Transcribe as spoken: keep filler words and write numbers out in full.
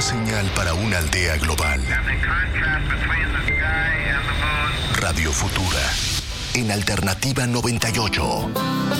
Una señal para una aldea global. Radio Futura, en Alternativa noventa y ocho.